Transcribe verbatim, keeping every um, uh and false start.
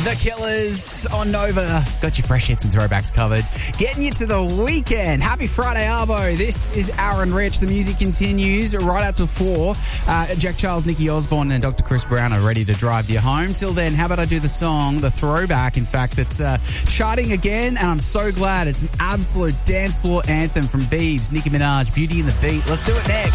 The Killers on Nova. Got your fresh hits and throwbacks covered. Getting you to the weekend. Happy Friday, Arvo. This is Aaron Rich. The music continues right out till four. Uh, Jack Charles, Nicky Osborne and Doctor Chris Brown are ready to drive you home. Till then, how about I do the song, the throwback, in fact, that's uh, charting again, and I'm so glad. It's an absolute dance floor anthem from Biebs, Nicki Minaj, Beauty and the Beat. Let's do it next.